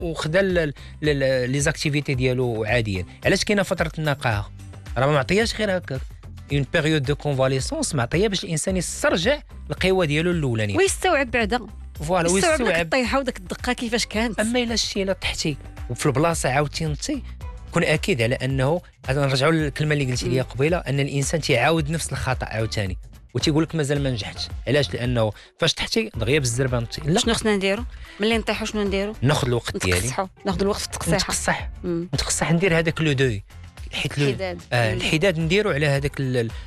وخدا لي زاكتيفيتي ديالو عاديا. علاش كاينه فتره النقاهه؟ راه ما معطياش غير هكاك اون بيريود دو كونفاليسونس، معطيه باش الانسان يسترجع القوه ديالو الاولانيه ويستوعب بعدا فوالا ويستوعب داك الطيحه وداك الدقه كيفاش كانت. اما الا شتي الا طحتي وفي البلاصه عاودتي نطي، كون اكيد على انه نرجعوا للكلمه اللي قلتي لي قبيله، ان الانسان تيعاود نفس الخطا عاوتاني وتيقول لك مازال ما نجحتش. علاش؟ لانه فاش طحتي دغيا بالزربه نطي. لا، شنو خصنا نديرو ملي نطيحوا؟ شنو نديرو؟ ناخذ الوقت ديالي، ناخذ الوقت في التقصيحه، نتقصح ندير هذاك لو دوي، حيت الحداد نديرو على هذاك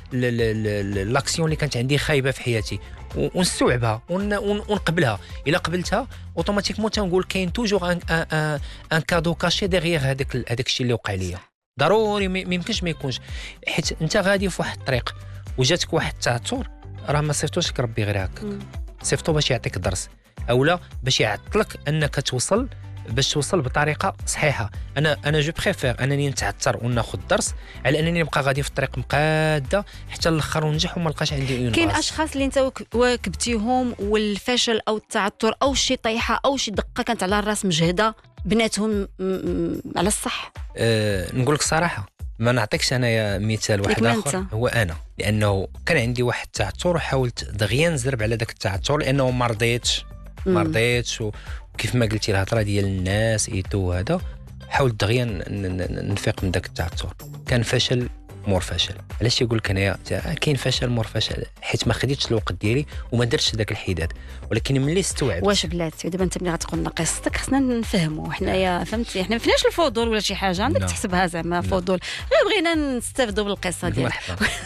لاكسيون اللي كانت عندي خايبه في حياتي، ونستوعبها ونقبلها. الا قبلتها اوتوماتيكمون تنقول كاين توجور ان كادو كاشي ديغيغ هذاك الشيء اللي وقع ليا. ضروري ما يمكنش ما يكونش، حيت انت غادي في واحد الطريق وجاتك واحد التعثر، راه ما صيفطوش لك ربي غير هكاك، صيفطو باش يعطيك درس اولا باش يعطلك انك توصل بطريقه صحيحه. انا جو بريفير انني نتعثر وناخذ درس على انني نبقى غادي في الطريق مقاده حتى الاخر وننجح وما لقاش عندي اون. كاين اشخاص اللي انت واكبتيهم والفشل او التعثر او شي طيحه او شي دقه كانت على الراس مجهده بناتهم على الصح. نقول لك صراحه ما نعطيكش انايا مثال واحد اخر، هو انا لانه كان عندي واحد التعثر وحاولت دغيا نزرب على داك التعثر لانه ما رضيتش وكيف ما قلتي الهضره ديال الناس ايتو هذا، حاولت دغيا نفيق من داك التعثر. كان فشل مور فشل. علاش يقول لك انايا كاين فشل مور فشل؟ حيت ما خديتش الوقت ديالي وما درتش داك الحداد. ولكن ملي استوعبت واش بلاتي دابا انت ملي غتقول لنا قصتك خصنا نفهموا حنايا، فهمتي؟ حنا ما فيناش الفضول ولا شي حاجه عندك تحسبها زعما فضول، غير بغينا نستافدوا بالقصه ديالك.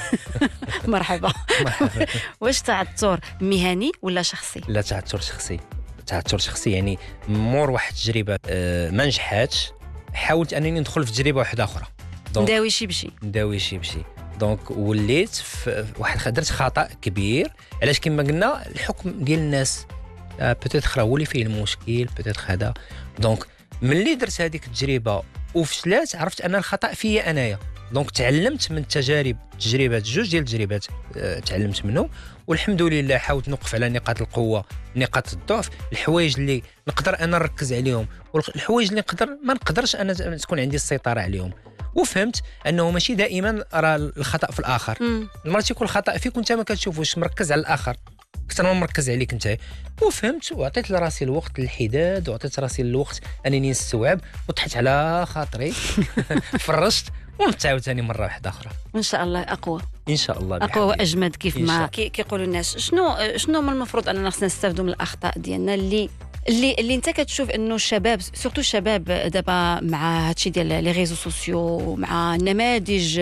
مرحبا. واش تعثر مهني ولا شخصي؟ لا، تعثر شخصي يعني مور واحد التجربه ما نجحاتش، حاولت انني ندخل في تجربه واحده اخرى، نداوي شي بشي دونك وليت في واحد درت خطا كبير. علاش؟ كما قلنا الحكم ديال الناس بوتيتر هو اللي فيه المشكل، بوتيتر هذا. دونك ملي درت هذيك التجربه وفشلات عرفت ان الخطا فيا انايا. دونك تعلمت من التجارب، جوج ديال التجربات تعلمت منهم، والحمد لله حاولت نوقف على نقاط القوه نقاط الضعف، الحوايج اللي نقدر انا نركز عليهم والحوايج اللي ما نقدرش انا تكون عندي السيطره عليهم. وفهمت انه ماشي دائما راه الخطا في الاخر، مرات يكون الخطا فيك وانت ما كتشوفوش، مركز على الاخر اكثر ما مركز عليك انت. وفهمت وعطيت لراسي الوقت للحداد وعطيت راسي الوقت انني نستوعب وطحت على خاطري. فرشت ونتعاود ثاني مره واحده اخرى ان شاء الله اقوى، ان شاء الله اقوى واجمد. كيف ما كيقولوا الناس، شنو من المفروض اننا خصنا نستافدوا من الاخطاء ديالنا اللي انت كتشوف انه الشباب سورتو الشباب دابا مع هادشي ديال لي ريزو سوسيو مع نماذج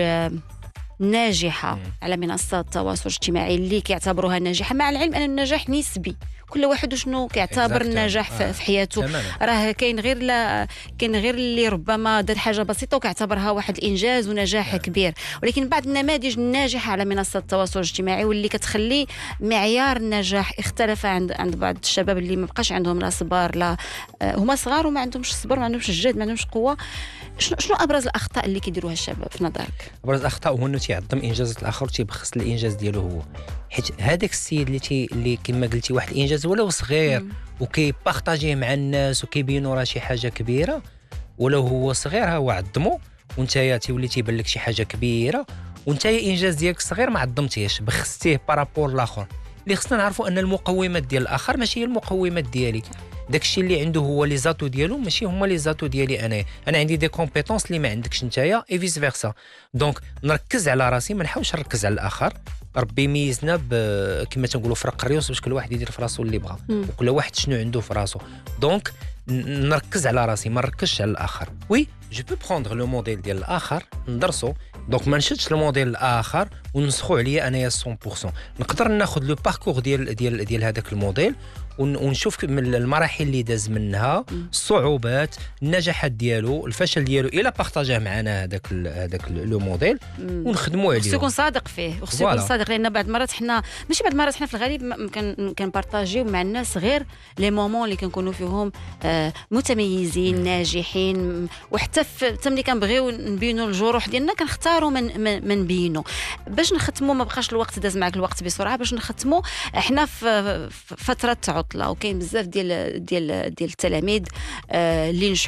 ناجحه على منصات التواصل الاجتماعي اللي كيعتبروها ناجحه، مع العلم ان النجاح نسبي، كل واحد وشنو كيعتبر النجاح في حياته. راه كاين غير اللي ربما دار حاجه بسيطه وكيعتبرها واحد الانجاز ونجاح كبير. ولكن بعض النماذج الناجحه على منصات التواصل الاجتماعي واللي كتخلي معيار النجاح اختلف عند بعض الشباب اللي ما بقاش عندهم لا صبر، لا هما صغار وما عندهمش الصبر، ما عندهمش الجهد، ما عندهمش قوه. شنو ابرز الاخطاء اللي كيديروها الشباب في نظرك؟ ابرز الاخطاء هو انه تيعظم انجازات الاخر وتيبخس الانجاز ديالو هو. حيت هذاك السيد اللي كما قلتي واحد الانجاز ولو صغير وكيبارطاجيه مع الناس وكيبينوا راه شي حاجه كبيره، ولو هو صغير ها هو عظمو، وانت تولي تيبان لك شي حاجه كبيره وانت الانجاز ديالك صغير ما عظمتيهش، بخستيه بارابور الاخر. اللي خصنا نعرفوا ان المقومات ديال الاخر ماشي هي المقومات ديالي. داكشي اللي عنده هو لي زاتو ديالو ماشي هما لي زاتو ديالي انا عندي دي كومبيتونس اللي ما عندكش نتايا اي فيس فيرسا. دونك نركز على راسي، ما نحاولش نركز على الاخر. ربي يميزنا كما تنقولوا فرق الريوس باش كل واحد يدير في راسو اللي بغا وكل واحد شنو عنده في راسو. دونك نركز على راسي ما نركزش على الاخر. وي جو بو بروندر لو موديل ديال الاخر ندرسو، دونك ما نشدش الموديل الاخر ونسخو عليا انايا 100%. نقدر ناخذ لو باركور ديال هذاك الموديل ونشوف من المراحل اللي داز منها، الصعوبات، النجاحات ديالو، الفشل ديالو، الى بارطاجاه معنا هذاك لو موديل ونخدموا عليه. خصو يكون صادق فيه، وخصو يكون صادق، لان بعض المرات حنا في الغالب كنبارطاجيو مع الناس غير لي مومون اللي كنكونوا فيهم متميزين ناجحين، وحتى ملي كنبغيو نبينوا الجروح ديالنا كنختاروا من نبينوا باش نختموا. ما بقاش الوقت، داز معك الوقت بسرعه باش نختموا. احنا في فتره تعطل، عطله، وكاين بزاف ديال التلاميذ اللي